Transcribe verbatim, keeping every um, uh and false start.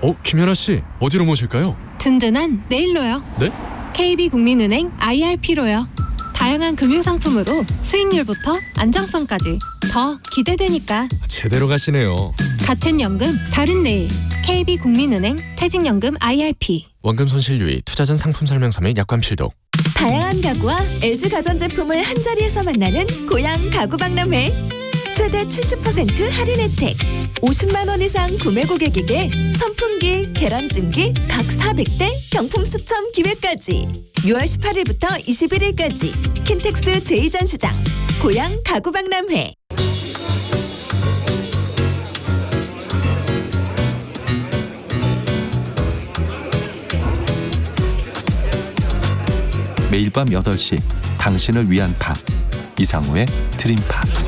어, 김연아 씨, 어디로 모실까요? 든든한 네일로요. 네? 케이비국민은행 아이알피로요. 다양한 금융상품으로 수익률부터 안정성까지 더 기대되니까. 제대로 가시네요. 같은 연금 다른 내일. 케이비국민은행 퇴직연금 아이알피. 원금 손실 유의, 투자 전 상품 설명서 및 약관 필독. 다양한 가구와 엘지 가전제품을 한자리에서 만나는 고양 가구박람회. 최대 칠십 퍼센트 할인 혜택. 오십만 원 이상 구매 고객에게 선풍기, 계란찜기 각 사백 대 경품 추첨 기회까지. 유월 십팔일부터 이십일일까지 킨텍스 제이 전시장 고양 가구박람회. 매일 밤 여덟 시 당신을 위한 팝 이상우의 드림팝.